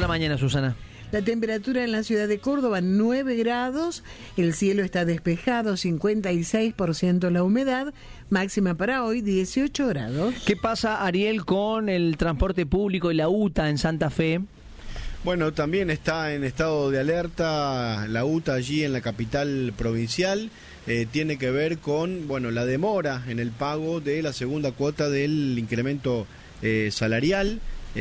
la mañana, Susana? La temperatura en la ciudad de Córdoba, 9 grados, el cielo está despejado, 56% la humedad, máxima para hoy, 18 grados. ¿Qué pasa, Ariel, con el transporte público y la UTA en Santa Fe? Bueno, también está en estado de alerta la UTA allí en la capital provincial. Tiene que ver con, bueno, la demora en el pago de la segunda cuota del incremento salarial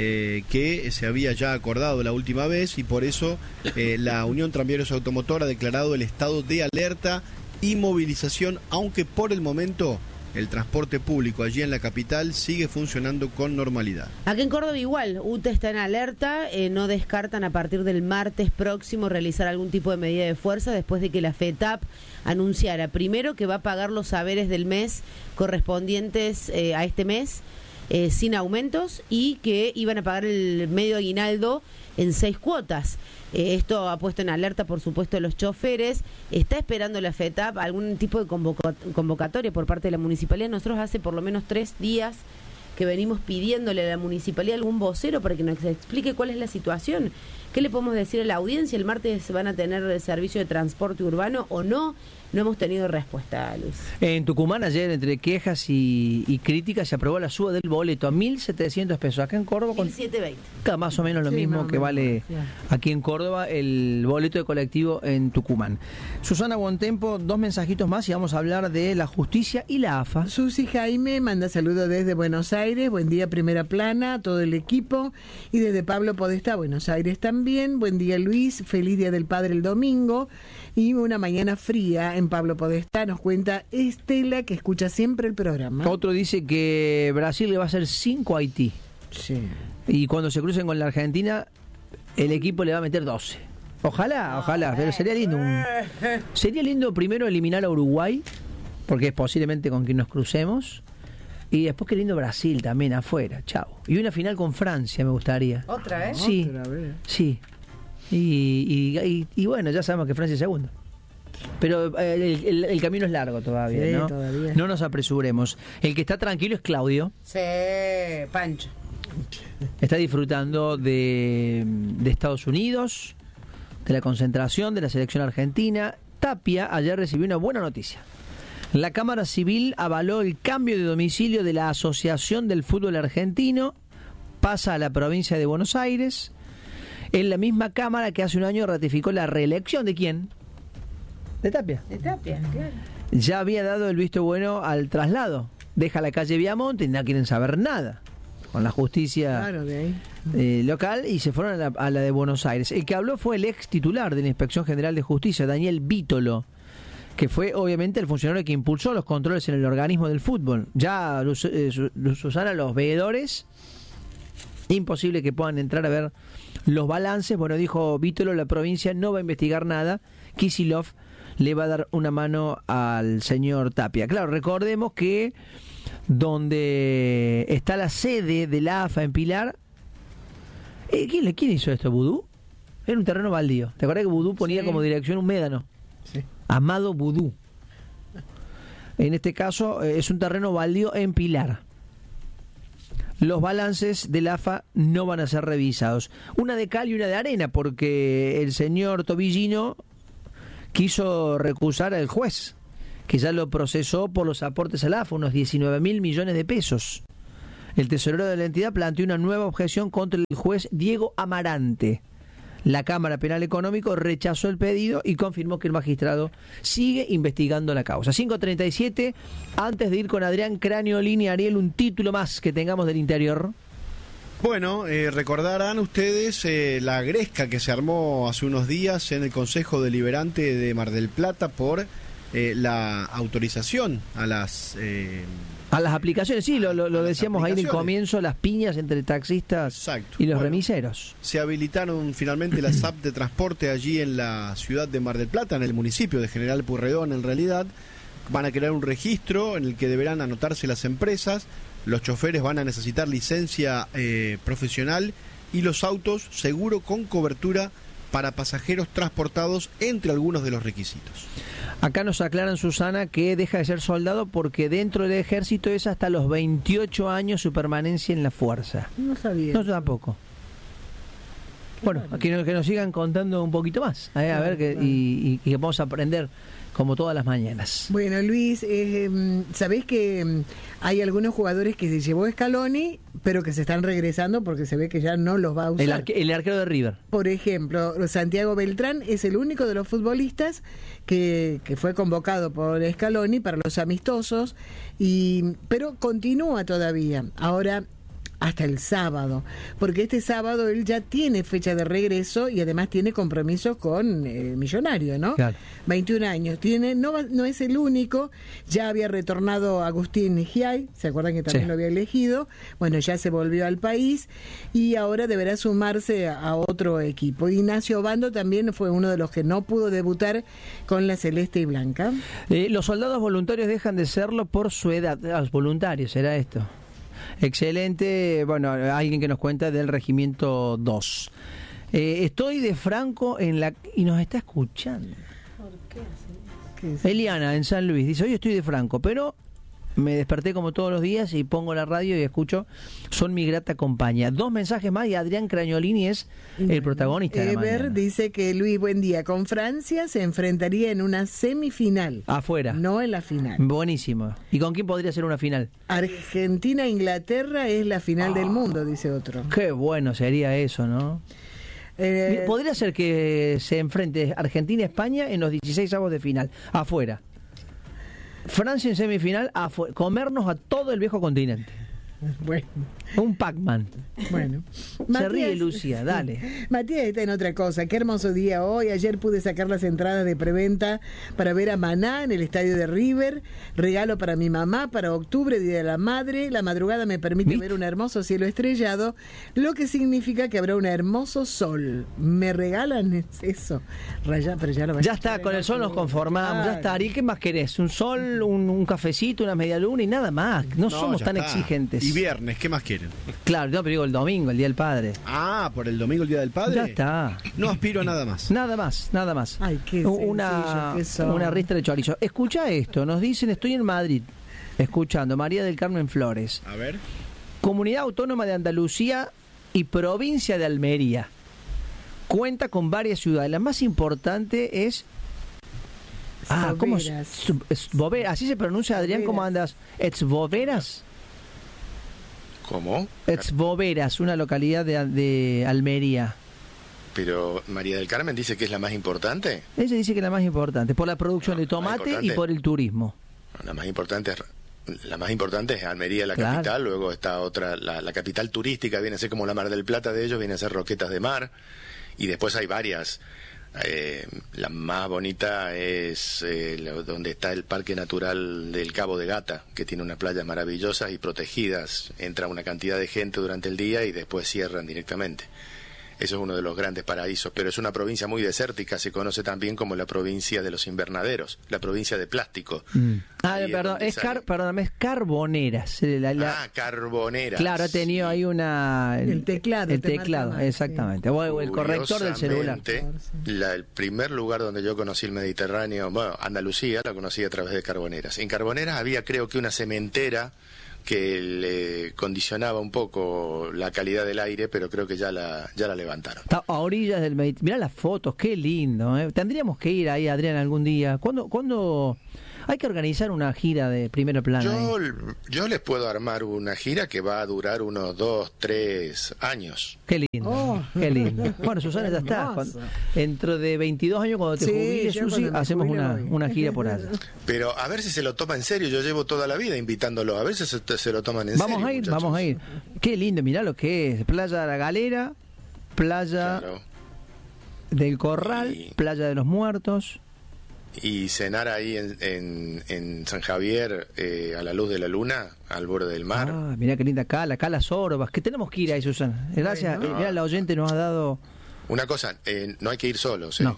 que se había ya acordado la última vez, y por eso la Unión Tranviarios Automotor ha declarado el estado de alerta y movilización, aunque por el momento el transporte público allí en la capital sigue funcionando con normalidad. Aquí en Córdoba igual, UTA está en alerta, no descartan a partir del martes próximo realizar algún tipo de medida de fuerza después de que la FETAP anunciara primero que va a pagar los saberes del mes correspondientes a este mes sin aumentos, y que iban a pagar el medio aguinaldo en 6 cuotas. Esto ha puesto en alerta, por supuesto, a los choferes. Está esperando la FETAP algún tipo de convocatoria por parte de la municipalidad. Nosotros hace por lo menos 3 días que venimos pidiéndole a la municipalidad algún vocero para que nos explique cuál es la situación. ¿Qué le podemos decir a la audiencia? ¿El martes van a tener servicio de transporte urbano o no? No hemos tenido respuesta, Luis. En Tucumán ayer, entre quejas y críticas, se aprobó la suba del boleto a 1.700 pesos. Acá en Córdoba... 1.720. Más o menos lo mismo que vale aquí en Córdoba el boleto de colectivo en Tucumán. Susana Bontempo, 2 mensajitos más y vamos a hablar de la justicia y la AFA. Susi Jaime manda saludos desde Buenos Aires. Buen día, Primera Plana, a todo el equipo. Y desde Pablo Podestá, Buenos Aires también. Buen día, Luis. Feliz Día del Padre el domingo. Y una mañana fría en Pablo Podestá, nos cuenta Estela, que escucha siempre el programa. Otro dice que Brasil le va a hacer 5 a Haití. Sí. Y cuando se crucen con la Argentina, el equipo le va a meter 12. Ojalá, pero sería lindo. Sería lindo primero eliminar a Uruguay, porque es posiblemente con quien nos crucemos. Y después qué lindo Brasil también, afuera. Chao. Y una final con Francia me gustaría. ¿Otra vez? Sí, ¿Otra vez? Sí. Y bueno, ya sabemos que Francia es segundo. Pero el camino es largo todavía, sí, ¿no? Todavía. No nos apresuremos. El que está tranquilo es Claudio. Sí, Pancho. Está disfrutando de Estados Unidos, de la concentración de la selección argentina. Tapia ayer recibió una buena noticia. La Cámara Civil avaló el cambio de domicilio de la Asociación del Fútbol Argentino. Pasa a la provincia de Buenos Aires. En la misma Cámara que hace un año ratificó la reelección ¿de quién? De Tapia. De Tapia, claro. Ya había dado el visto bueno al traslado. Deja la calle Viamonte y no quieren saber nada con la justicia local, y se fueron a la de Buenos Aires. El que habló fue el ex titular de la Inspección General de Justicia, Daniel Vítolo, que fue obviamente el funcionario que impulsó los controles en el organismo del fútbol. Ya, Susana, los veedores, imposible que puedan entrar a ver los balances. Bueno, dijo Vítolo, la provincia no va a investigar nada. Kicillof le va a dar una mano al señor Tapia. Claro, recordemos que donde está la sede de la AFA en Pilar, ¿quién hizo esto? ¿Vudú? Era un terreno baldío. ¿Te acuerdas que Vudú ponía como dirección un médano? Sí. Amado Vudú. En este caso es un terreno baldío en Pilar. Los balances del AFA no van a ser revisados. Una de cal y una de arena, porque el señor Tobillino quiso recusar al juez, que ya lo procesó por los aportes al AFA, unos 19.000 millones de pesos. El tesorero de la entidad planteó una nueva objeción contra el juez Diego Amarante. La Cámara Penal Económico rechazó el pedido y confirmó que el magistrado sigue investigando la causa. 5:37, antes de ir con Adrián Craniolini, Ariel, un título más que tengamos del interior. Bueno, recordarán ustedes la gresca que se armó hace unos días en el Consejo Deliberante de Mar del Plata por la autorización a las aplicaciones, sí, lo decíamos ahí en el comienzo, las piñas entre taxistas. Exacto. Y los remiseros. Se habilitaron finalmente las apps de transporte allí en la ciudad de Mar del Plata, en el municipio de General Pueyrredón en realidad. Van a crear un registro en el que deberán anotarse las empresas, los choferes van a necesitar licencia profesional y los autos seguro con cobertura para pasajeros transportados, entre algunos de los requisitos. Acá nos aclaran, Susana, que deja de ser soldado porque dentro del ejército es hasta los 28 años su permanencia en la fuerza. No sabía. No, yo tampoco. Bueno, que nos sigan contando un poquito más, a ver, y que vamos a aprender como todas las mañanas. Bueno, Luis, ¿sabés que hay algunos jugadores que se llevó Scaloni, pero que se están regresando porque se ve que ya no los va a usar? El arquero de River. Por ejemplo, Santiago Beltrán es el único de los futbolistas que fue convocado por Scaloni para los amistosos, pero continúa todavía. Ahora, hasta el sábado, porque este sábado él ya tiene fecha de regreso y además tiene compromisos con Millonario, ¿no? Claro. 21 años. No es el único, ya había retornado Agustín Giai, ¿se acuerdan que también lo había elegido? Bueno, ya se volvió al país y ahora deberá sumarse a otro equipo. Ignacio Bando también fue uno de los que no pudo debutar con la celeste y blanca. Los soldados voluntarios dejan de serlo por su edad. Los voluntarios, ¿será esto? Excelente, bueno, alguien que nos cuenta del Regimiento 2. Estoy de Franco y nos está escuchando. ¿Qué es? Eliana, en San Luis, dice, hoy estoy de Franco, pero me desperté como todos los días y pongo la radio y escucho, son mi grata compañía. 2 mensajes más y Adrián Cragnolini es el protagonista de la mañana. Ever dice que Luis, buen día, con Francia se enfrentaría en una semifinal. Afuera. No en la final. Buenísimo. ¿Y con quién podría ser una final? Argentina-Inglaterra es la final del mundo, dice otro. Qué bueno sería eso, ¿no? Podría ser que se enfrente Argentina-España en los 16avos de final, afuera. Francia en semifinal, comernos a todo el viejo continente. Bueno. Un Pac-Man. Bueno. Se ríe Lucía, dale. Matías está en otra cosa. Qué hermoso día hoy. Ayer pude sacar las entradas de preventa para ver a Maná en el estadio de River. Regalo para mi mamá para octubre, Día de la Madre. La madrugada me permite ver un hermoso cielo estrellado, lo que significa que habrá un hermoso sol. ¿Me regalan eso? Pero ya lo Ya está, con el sol nos conformamos. Ya está. ¿Y qué más querés? ¿Un sol, un cafecito, una media luna y nada más? No somos tan exigentes. Y viernes, ¿qué más quieren? Claro, no, pero digo el domingo, el Día del Padre. Ah, por el domingo, el Día del Padre. Ya está. No aspiro a nada más. Nada más. Ay, qué una ristra de chorizo. Escucha esto, nos dicen, estoy en Madrid, escuchando, María del Carmen Flores. A ver. Comunidad Autónoma de Andalucía y Provincia de Almería. Cuenta con varias ciudades. La más importante es... ¿cómo es? Así se pronuncia, Adrián, ¿cómo andas? ¿Etzboveras? ¿Cómo? Etzboveras, una localidad de Almería. Pero María del Carmen dice que es la más importante. Ella dice que es la más importante, por la producción de tomate y por el turismo. La más importante es Almería, la capital, luego está otra, la capital turística viene a ser como la Mar del Plata de ellos, viene a ser Roquetas de Mar, y después hay varias. La más bonita es donde está el Parque Natural del Cabo de Gata, que tiene unas playas maravillosas y protegidas. Entra una cantidad de gente durante el día y después cierran directamente. Eso es uno de los grandes paraísos, pero es una provincia muy desértica, se conoce también como la provincia de los invernaderos, la provincia de plástico. Perdón, es Carboneras. Carboneras. Claro, ha tenido ahí el teclado, exactamente. Sí. O el corrector del celular. El primer lugar donde yo conocí el Mediterráneo, Andalucía, la conocí a través de Carboneras. En Carboneras había, creo que, una cementera que le condicionaba un poco la calidad del aire, pero creo que ya la levantaron. Está a orillas del Mediterráneo. Mirá las fotos, qué lindo. Tendríamos que ir ahí, Adrián, algún día. ¿Cuándo hay que organizar una gira de primera plana? Yo les puedo armar una gira que va a durar unos 2-3 años. Qué lindo, qué lindo. Bueno, Susana, ya está. Dentro de 22 años, cuando te jubiles, Susi, hacemos una gira por allá. Pero a ver si se lo toma en serio. Yo llevo toda la vida invitándolo. A ver si se lo toman en serio. Vamos a ir. Qué lindo, mirá lo que es. Playa de la Galera, playa del Corral, playa de los Muertos. Y cenar ahí en San Javier a la luz de la luna, al borde del mar. Mirá qué linda Cala Sorbas, que tenemos que ir ahí, Susana. Gracias, mirá, la oyente nos ha dado... Una cosa, no hay que ir solos, ¿eh? No,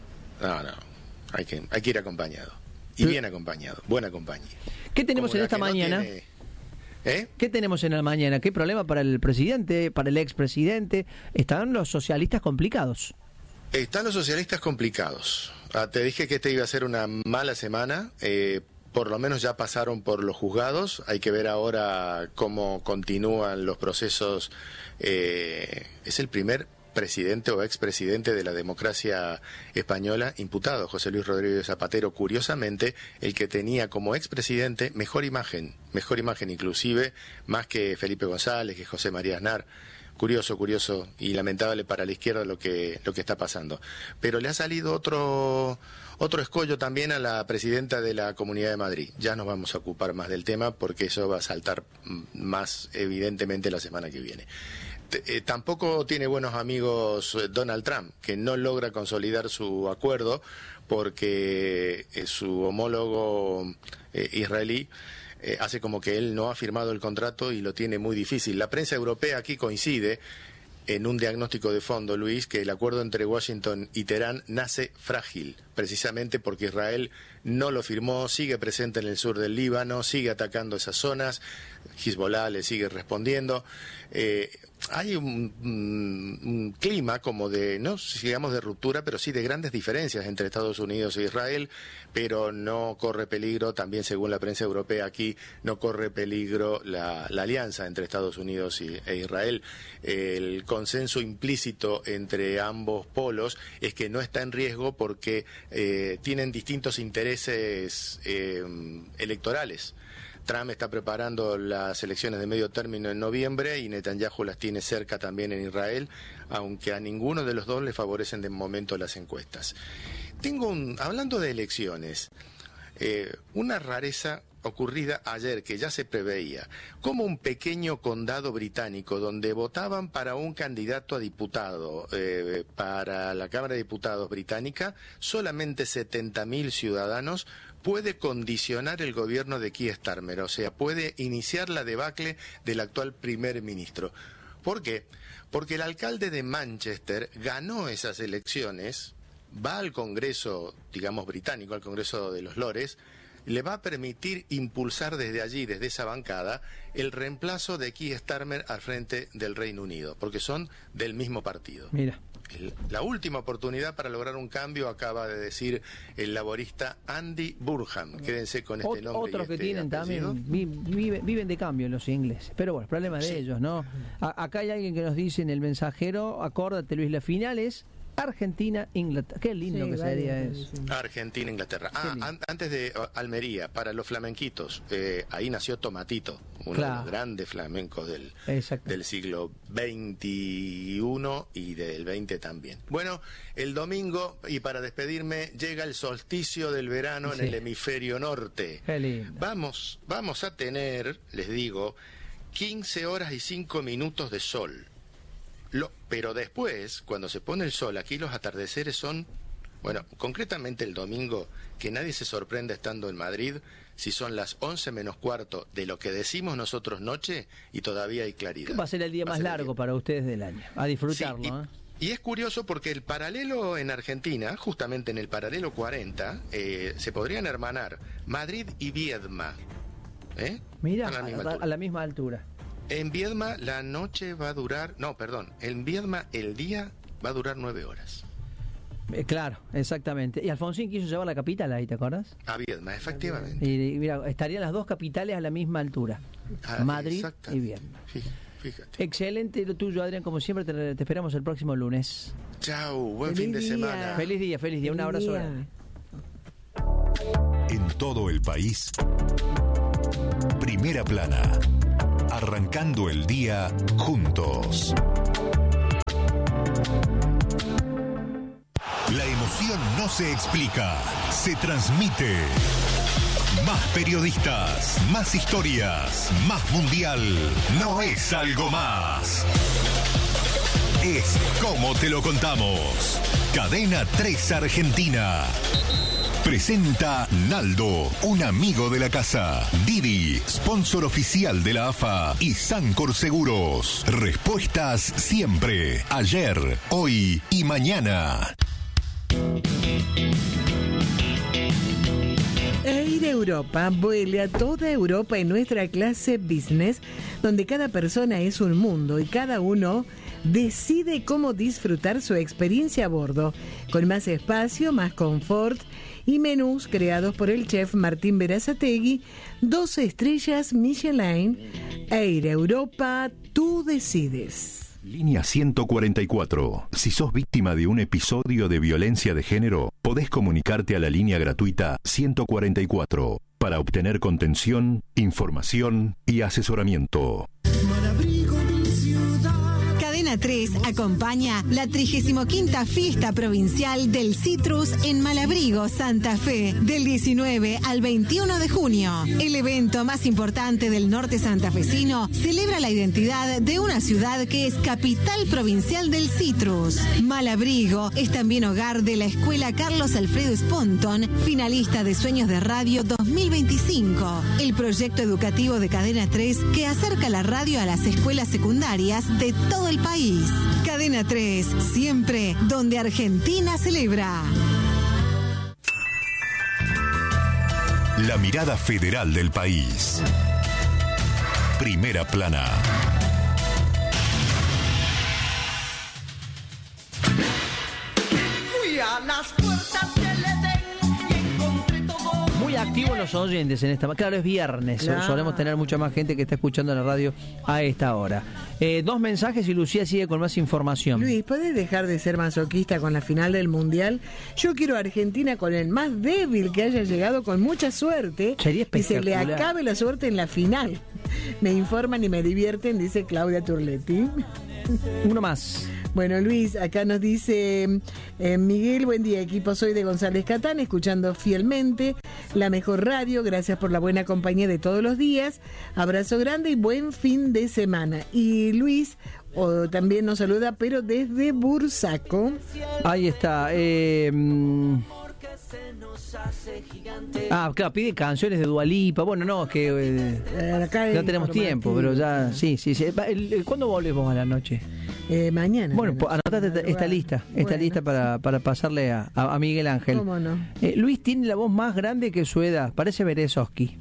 hay que ir acompañado. Y bien acompañado, buena compañía. ¿Qué tenemos en esta mañana? ¿Qué tenemos en la mañana? ¿Qué problema para el presidente, para el expresidente? ¿Están los socialistas complicados? Están los socialistas complicados. Te dije que esta iba a ser una mala semana. Por lo menos ya pasaron por los juzgados. Hay que ver ahora cómo continúan los procesos. Es el primer presidente o expresidente de la democracia española imputado, José Luis Rodríguez Zapatero, curiosamente el que tenía como expresidente mejor imagen inclusive más que Felipe González, que José María Aznar. Curioso y lamentable para la izquierda lo que está pasando. Pero le ha salido otro escollo también a la presidenta de la Comunidad de Madrid. Ya nos vamos a ocupar más del tema porque eso va a saltar más evidentemente la semana que viene. Tampoco tiene buenos amigos Donald Trump, que no logra consolidar su acuerdo porque su homólogo israelí hace como que él no ha firmado el contrato y lo tiene muy difícil. La prensa europea aquí coincide en un diagnóstico de fondo, Luis, que el acuerdo entre Washington y Teherán nace frágil, precisamente porque Israel no lo firmó, sigue presente en el sur del Líbano, sigue atacando esas zonas, Hezbollah le sigue respondiendo. Hay un clima como de, no digamos de ruptura, pero sí de grandes diferencias entre Estados Unidos e Israel, pero no corre peligro, también según la prensa europea aquí, no corre peligro la alianza entre Estados Unidos e Israel. El consenso implícito entre ambos polos es que no está en riesgo porque tienen distintos intereses electorales. Trump está preparando las elecciones de medio término en noviembre y Netanyahu las tiene cerca también en Israel, aunque a ninguno de los dos le favorecen de momento las encuestas. Hablando de elecciones, una rareza ocurrida ayer que ya se preveía, como un pequeño condado británico donde votaban para un candidato a diputado para la Cámara de Diputados británica, solamente 70.000 ciudadanos, puede condicionar el gobierno de Keir Starmer, o sea, puede iniciar la debacle del actual primer ministro. ¿Por qué? Porque el alcalde de Manchester ganó esas elecciones, va al Congreso, digamos, británico, al Congreso de los Lores, le va a permitir impulsar desde allí, desde esa bancada, el reemplazo de Keir Starmer al frente del Reino Unido, porque son del mismo partido. Mira. La última oportunidad para lograr un cambio acaba de decir el laborista Andy Burnham. Quédense con este nombre. Otros que tienen apellido. también viven de cambio los ingleses. Pero bueno, problema de ellos, ¿no? Acá hay alguien que nos dice en el mensajero, acórdate Luis, la final es Argentina-Inglaterra. Qué lindo que sería eso. Argentina-Inglaterra. Antes de Almería, para los flamenquitos, ahí nació Tomatito, uno de los grandes flamencos del siglo XXI y del XX también. Bueno, el domingo, y para despedirme, llega el solsticio del verano en el hemisferio norte. Qué lindo. Vamos a tener, les digo, 15 horas y 5 minutos de sol. Pero después, cuando se pone el sol, aquí los atardeceres son, bueno, concretamente el domingo, que nadie se sorprenda estando en Madrid, si son las 11 menos cuarto de lo que decimos nosotros noche y todavía hay claridad. Va a ser el día más largo para ustedes del año, a disfrutarlo. Sí, y es curioso porque el paralelo en Argentina, justamente en el paralelo 40, se podrían hermanar Madrid y Viedma. Mira, a la misma altura. En Viedma la noche va a durar, en Viedma el día va a durar 9 horas. Claro, exactamente. Y Alfonsín quiso llevar la capital ahí, ¿te acuerdas? A Viedma, efectivamente. Y mira, estarían las dos capitales a la misma altura, Madrid y Viedma. Fíjate. Excelente lo tuyo, Adrián, como siempre te esperamos el próximo lunes. Chau, buen fin de semana. Feliz día, un abrazo grande. En todo el país, Primera Plana. Arrancando el día juntos. La emoción no se explica, se transmite. Más periodistas, más historias, más mundial. No es algo más. Es como te lo contamos. Cadena 3 Argentina. Presenta Naldo, un amigo de la casa. Didi, sponsor oficial de la AFA. Y Sancor Seguros. Respuestas siempre. Ayer, hoy y mañana. Air Europa vuele a toda Europa en nuestra clase business, donde cada persona es un mundo y cada uno decide cómo disfrutar su experiencia a bordo, con más espacio, más confort y menús creados por el chef Martín Berazategui, 12 estrellas Michelin. Air Europa, tú decides. Línea 144. Si sos víctima de un episodio de violencia de género, podés comunicarte a la línea gratuita 144 para obtener contención, información y asesoramiento. Cadena 3 acompaña la 35ª Fiesta Provincial del Citrus en Malabrigo, Santa Fe, del 19 al 21 de junio. El evento más importante del norte santafesino celebra la identidad de una ciudad que es capital provincial del citrus. Malabrigo es también hogar de la Escuela Carlos Alfredo Sponton, finalista de Sueños de Radio 2025, el proyecto educativo de Cadena 3 que acerca la radio a las escuelas secundarias de todo el país. Cadena 3, siempre donde Argentina celebra. La mirada federal del país. Primera plana. Fui a las puertas del Edén y encontré todo. Muy activos los oyentes en esta... Claro, es viernes, Claro. Solemos tener mucha más gente que está escuchando la radio a esta hora. 2 mensajes y Lucía sigue con más información. Luis, ¿podés dejar de ser masoquista con la final del Mundial? Yo quiero a Argentina con el más débil que haya llegado con mucha suerte. Sería y se le espectacular. acabe la suerte en la final. Me informan y me divierten, dice Claudia Turletti. Uno más. Bueno, Luis, acá nos dice Miguel, buen día equipo, soy de González Catán, escuchando fielmente la mejor radio, gracias por la buena compañía de todos los días, abrazo grande y buen fin de semana. Y Luis también nos saluda, pero desde Bursaco. Ahí está. Claro, pide canciones de Dua Lipa. Bueno, no, es que Acá no tenemos tiempo, pero ya, sí. ¿Cuándo volvés vos a la noche? Mañana. Bueno, mañana. anotate esta lista, Bueno. para pasarle a Miguel Ángel. ¿Cómo no? Luis tiene la voz más grande que su edad, parece Berezovsky.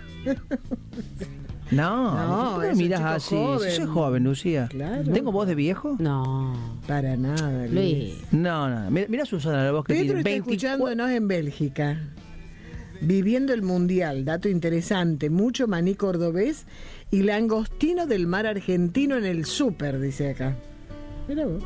No, ¿por qué es un mirás chico así? joven. Yo soy joven, Lucía. Claro. ¿Tengo voz de viejo? No. Para nada, Luis. Luis. No. Mira Susana, la voz que Pedro tiene. está escuchándonos en Bélgica. Viviendo el Mundial, dato interesante, mucho maní cordobés y langostino del mar argentino en el súper, dice acá. Mira vos.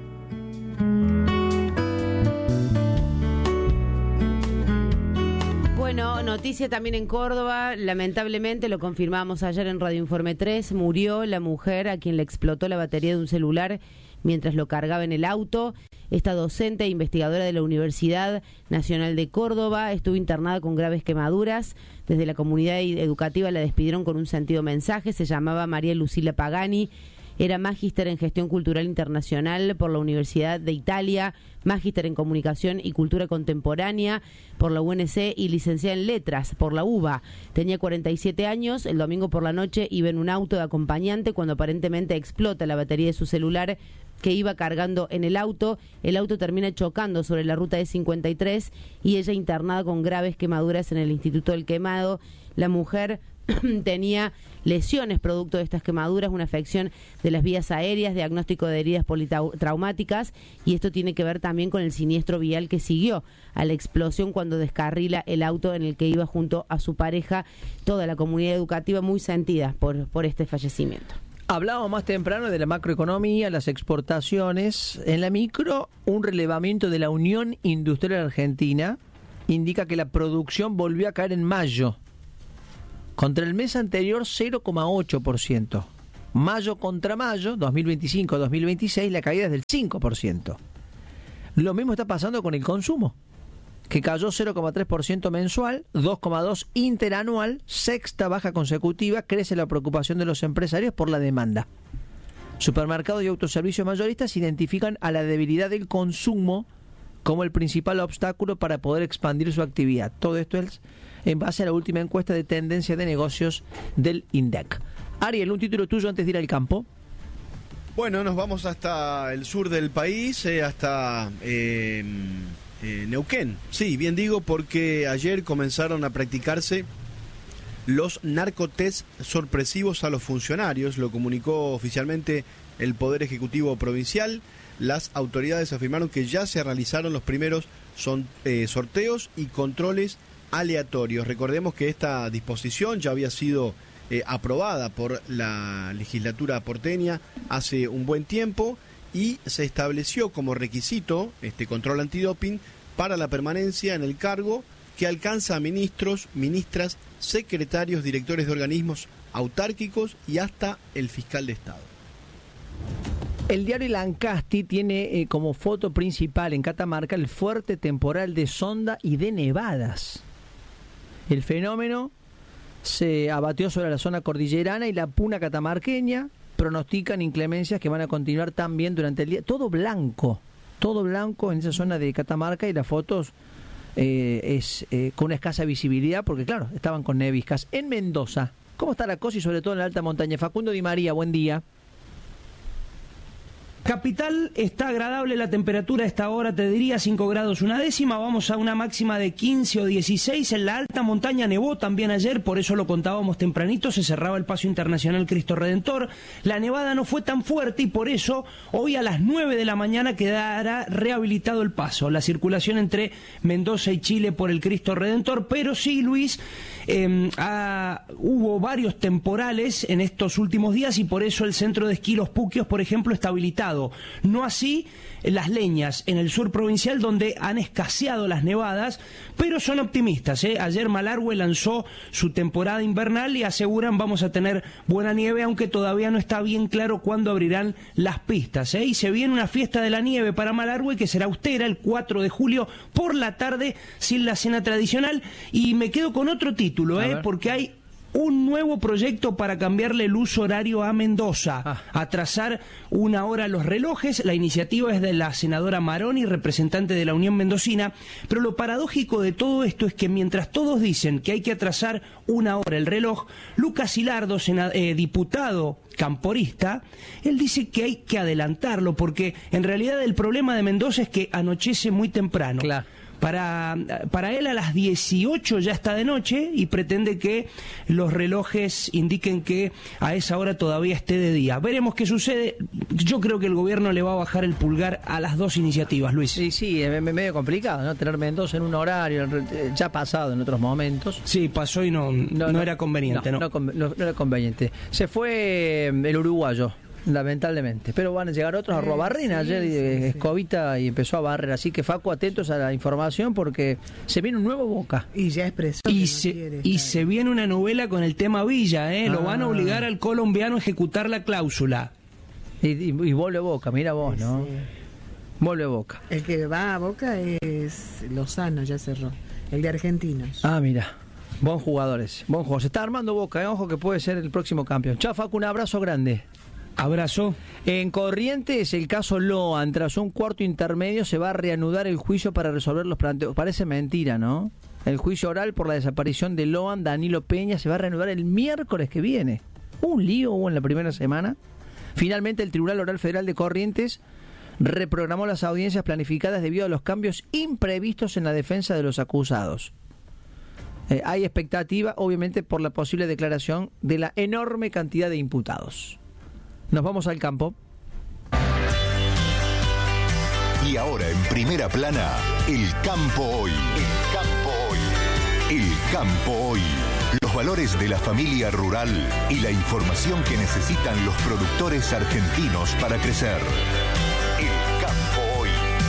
Bueno, noticia también en Córdoba, lamentablemente lo confirmamos ayer en Radio Informe 3, murió la mujer a quien le explotó la batería de un celular mientras lo cargaba en el auto. Esta docente e investigadora de la Universidad Nacional de Córdoba estuvo internada con graves quemaduras. Desde la comunidad educativa la despidieron con un sentido mensaje. Se llamaba María Lucila Pagani. Era magíster en Gestión Cultural Internacional por la Universidad de Italia, magíster en Comunicación y Cultura Contemporánea por la UNC y licenciada en Letras por la UBA. Tenía 47 años, el domingo por la noche iba en un auto de acompañante cuando aparentemente explota la batería de su celular que iba cargando en el auto. El auto termina chocando sobre la ruta E53 y ella internada con graves quemaduras en el Instituto del Quemado. La mujer tenía lesiones producto de estas quemaduras, una afección de las vías aéreas, diagnóstico de heridas politraumáticas, y esto tiene que ver también con el siniestro vial que siguió a la explosión cuando descarrila el auto en el que iba junto a su pareja. Toda la comunidad educativa muy sentida por este fallecimiento. Hablábamos más temprano de la macroeconomía, las exportaciones. En la micro, un relevamiento de la Unión Industrial Argentina indica que la producción volvió a caer en mayo. Contra el mes anterior, 0,8%. Mayo contra mayo, 2025-2026, la caída es del 5%. Lo mismo está pasando con el consumo, que cayó 0,3% mensual, 2,2% interanual, sexta baja consecutiva. Crece la preocupación de los empresarios por la demanda. Supermercados y autoservicios mayoristas identifican a la debilidad del consumo como el principal obstáculo para poder expandir su actividad. Todo esto es en base a la última encuesta de tendencia de negocios del INDEC. Ariel, un título tuyo antes de ir al campo. Bueno, nos vamos hasta el sur del país, hasta Neuquén. Sí, bien digo, porque ayer comenzaron a practicarse los narcotest sorpresivos a los funcionarios. Lo comunicó oficialmente el Poder Ejecutivo Provincial. Las autoridades afirmaron que ya se realizaron los primeros sorteos y controles aleatorios. Recordemos que esta disposición ya había sido aprobada por la legislatura porteña hace un buen tiempo y se estableció como requisito este control antidoping para la permanencia en el cargo, que alcanza a ministros, ministras, secretarios, directores de organismos autárquicos y hasta el fiscal de Estado. El diario Lancasti tiene como foto principal en Catamarca el fuerte temporal de Sonda y de nevadas. El fenómeno se abatió sobre la zona cordillerana y la puna catamarqueña. Pronostican inclemencias que van a continuar también durante el día. Todo blanco en esa zona de Catamarca, y las fotos es con una escasa visibilidad porque, claro, estaban con neviscas. En Mendoza, ¿cómo está la cosa y sobre todo en la alta montaña? Facundo Di María, buen día. Capital, está agradable la temperatura a esta hora, te diría 5 grados una décima, vamos a una máxima de 15 o 16, en la alta montaña nevó también ayer, por eso lo contábamos tempranito, se cerraba el paso internacional Cristo Redentor, la nevada no fue tan fuerte y por eso hoy a las 9 de la mañana quedará rehabilitado el paso, la circulación entre Mendoza y Chile por el Cristo Redentor, pero sí, Luis, hubo varios temporales en estos últimos días y por eso el centro de esquí Los Puquios, por ejemplo, está habilitado. No así Las Leñas, en el sur provincial, donde han escaseado las nevadas, pero son optimistas. Ayer Malargüe lanzó su temporada invernal y aseguran vamos a tener buena nieve, aunque todavía no está bien claro cuándo abrirán las pistas. Y se viene una fiesta de la nieve para Malargüe que será austera el 4 de julio por la tarde, sin la cena tradicional. Y me quedo con otro título, porque hay un nuevo proyecto para cambiarle el uso horario a Mendoza, atrasar una hora los relojes. La iniciativa es de la senadora Maroni, representante de la Unión Mendocina, pero lo paradójico de todo esto es que mientras todos dicen que hay que atrasar una hora el reloj, Lucas Hilardo, diputado camporista, él dice que hay que adelantarlo, porque en realidad el problema de Mendoza es que anochece muy temprano. Claro. Para él a las 18 ya está de noche y pretende que los relojes indiquen que a esa hora todavía esté de día. Veremos qué sucede. Yo creo que el gobierno le va a bajar el pulgar a las dos iniciativas, Luis. Sí, es medio complicado, ¿no? Tener Mendoza en un horario, ya ha pasado en otros momentos. Sí, pasó y no era conveniente, no era conveniente. Se fue el uruguayo, lamentablemente, pero van a llegar otros a Robarrena. Ayer Escobita y empezó a barrer, así que Facu, atentos a la información porque se viene un nuevo Boca y ya expresó y se viene una novela con el tema Villa, lo van a obligar al colombiano a ejecutar la cláusula y vuelve Boca, mira vos, ¿no? Sí. Vuelve Boca. El que va a Boca es Lozano, ya cerró, el de Argentinos. Mira, buen jugador. Se está armando Boca, ojo que puede ser el próximo campeón. Chao, Facu, un abrazo grande. Abrazo. En Corrientes, el caso Loan, tras un cuarto intermedio, se va a reanudar el juicio para resolver los planteos. Parece mentira, ¿no? El juicio oral por la desaparición de Loan, Danilo Peña, se va a reanudar el miércoles que viene. Un lío hubo en la primera semana. Finalmente, el Tribunal Oral Federal de Corrientes reprogramó las audiencias planificadas debido a los cambios imprevistos en la defensa de los acusados. Hay expectativa, obviamente, por la posible declaración de la enorme cantidad de imputados. Nos vamos al campo. Y ahora en primera plana, el campo hoy. El campo hoy. El campo hoy. Los valores de la familia rural y la información que necesitan los productores argentinos para crecer. El campo hoy.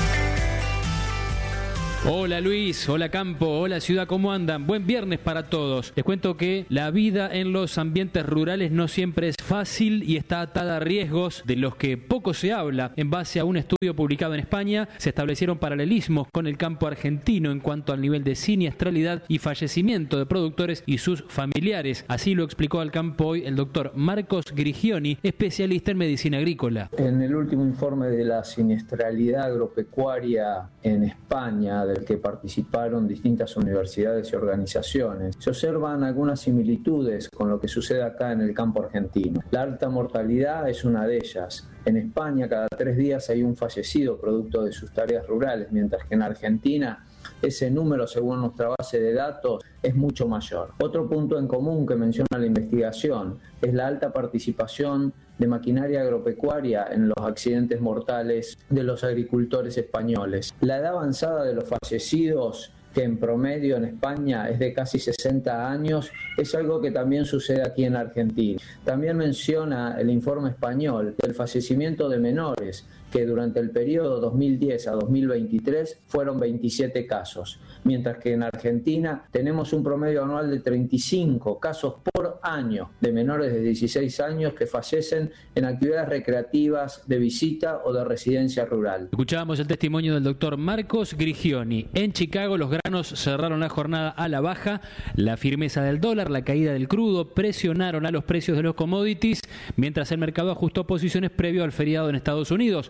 Hola Luis, hola Campo, hola Ciudad, ¿cómo andan? Buen viernes para todos. Les cuento que la vida en los ambientes rurales no siempre es fácil y está atada a riesgos de los que poco se habla. En base a un estudio publicado en España, se establecieron paralelismos con el campo argentino en cuanto al nivel de siniestralidad y fallecimiento de productores y sus familiares. Así lo explicó al Campo hoy el doctor Marcos Grigioni, especialista en medicina agrícola. En el último informe de la siniestralidad agropecuaria en España, del que participaron distintas universidades y organizaciones, se observan algunas similitudes con lo que sucede acá en el campo argentino. La alta mortalidad es una de ellas. En España cada 3 días hay un fallecido producto de sus tareas rurales, mientras que en Argentina ese número, según nuestra base de datos, es mucho mayor. Otro punto en común que menciona la investigación es la alta participación de maquinaria agropecuaria en los accidentes mortales de los agricultores españoles. La edad avanzada de los fallecidos que en promedio en España es de casi 60 años, es algo que también sucede aquí en Argentina. También menciona el informe español el fallecimiento de menores, que durante el periodo 2010 a 2023 fueron 27 casos, mientras que en Argentina tenemos un promedio anual de 35 casos por año de menores de 16 años que fallecen en actividades recreativas, de visita o de residencia rural. Escuchábamos el testimonio del doctor Marcos Grigioni. En Chicago los granos cerraron la jornada a la baja. La firmeza del dólar, la caída del crudo presionaron a los precios de los commodities, mientras el mercado ajustó posiciones previo al feriado en Estados Unidos.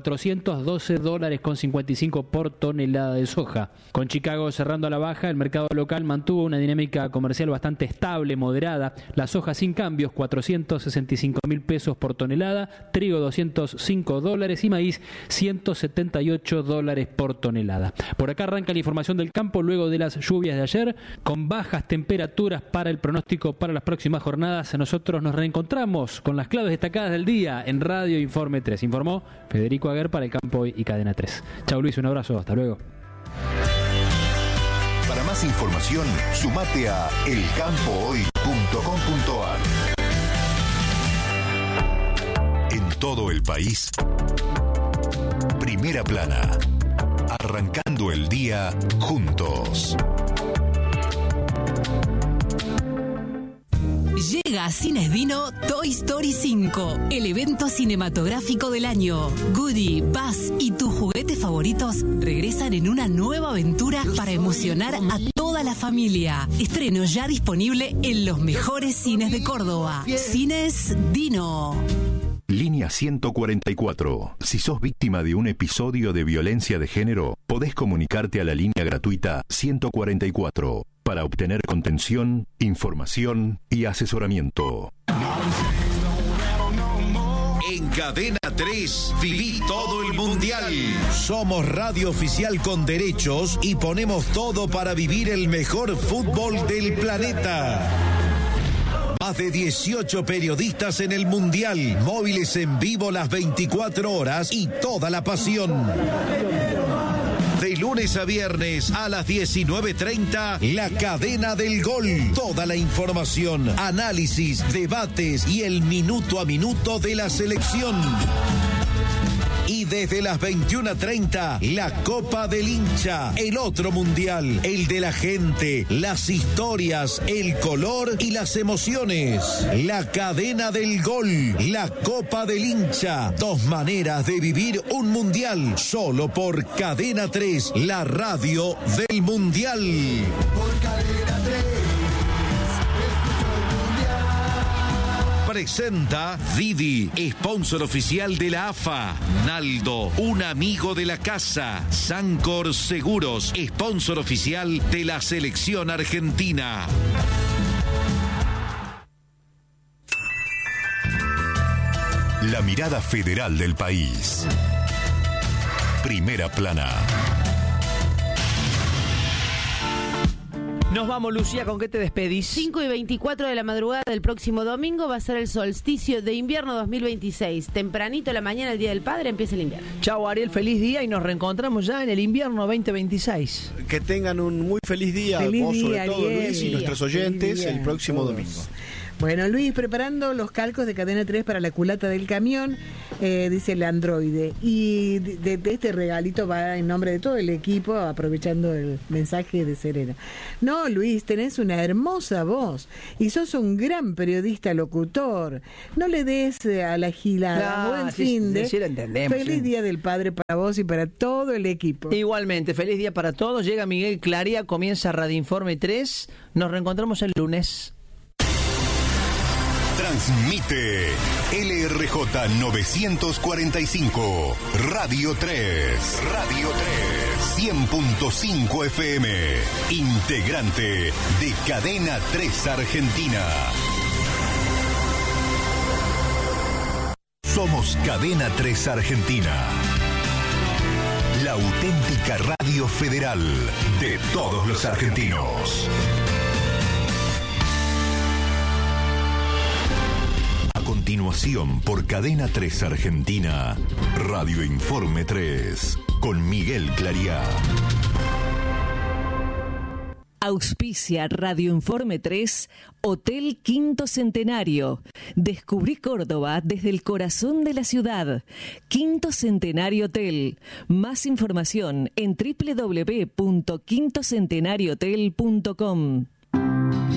$412.55 por tonelada de soja. Con Chicago cerrando a la baja, el mercado local mantuvo una dinámica comercial bastante estable, moderada. La soja sin cambios, $465.000 por tonelada, trigo $205 y maíz $178 por tonelada. Por acá arranca la información del campo luego de las lluvias de ayer, con bajas temperaturas para el pronóstico para las próximas jornadas. Nosotros nos reencontramos con las claves destacadas del día en Radio Informe 3. Informó Federico Aguer para El Campo Hoy y Cadena 3. Chau Luis, un abrazo, hasta luego. Para más información, sumate a elcampohoy.com.ar. En todo el país, Primera Plana. Arrancando el día juntos. Llega a Cines Dino Toy Story 5, el evento cinematográfico del año. Woody, Buzz y tus juguetes favoritos regresan en una nueva aventura para emocionar a toda la familia. Estreno ya disponible en los mejores cines de Córdoba. Cines Dino. Línea 144. Si sos víctima de un episodio de violencia de género, podés comunicarte a la línea gratuita 144 para obtener contención, información y asesoramiento. En Cadena 3, viví todo el mundial. Somos radio oficial con derechos y ponemos todo para vivir el mejor fútbol del planeta. Más de 18 periodistas en el mundial, móviles en vivo las 24 horas y toda la pasión. De lunes a viernes a las 19:30, La Cadena del Gol. Toda la información, análisis, debates y el minuto a minuto de la selección. Y desde las 21:30, la Copa del Hincha, el otro mundial, el de la gente, las historias, el color y las emociones. La Cadena del Gol, la Copa del Hincha. Dos maneras de vivir un mundial, solo por Cadena 3, la radio del mundial. Por Cadena 3. Presenta Didi, sponsor oficial de la AFA. Naldo, un amigo de la casa. Sancor Seguros, sponsor oficial de la selección argentina. La mirada federal del país. Primera Plana. Nos vamos, Lucía, ¿con qué te despedís? 5:24 de la madrugada del próximo domingo va a ser el solsticio de invierno 2026. Tempranito a la mañana, el Día del Padre, empieza el invierno. Chau, Ariel, feliz día y nos reencontramos ya en el invierno 2026. Que tengan un muy feliz día, vos sobre todo, Luis, y nuestros oyentes el próximo domingo. Bueno, Luis, preparando los calcos de Cadena 3 para la culata del camión, dice el androide. Y de este regalito va en nombre de todo el equipo, aprovechando el mensaje de Serena. No, Luis, tenés una hermosa voz y sos un gran periodista locutor. No le des a la gilada. No, buen fin de... Sí, lo entendemos. Feliz Día del Padre para vos y para todo el equipo. Igualmente, feliz día para todos. Llega Miguel Claría, comienza Radio Informe 3. Nos reencontramos el lunes. Transmite LRJ 945, Radio 3, Radio 3, 100.5 FM, integrante de Cadena 3 Argentina. Somos Cadena 3 Argentina, la auténtica radio federal de todos los argentinos. A continuación, por Cadena 3 Argentina, Radio Informe 3, con Miguel Claría. Auspicia Radio Informe 3, Hotel Quinto Centenario. Descubrí Córdoba desde el corazón de la ciudad. Quinto Centenario Hotel. Más información en www.quintocentenariohotel.com.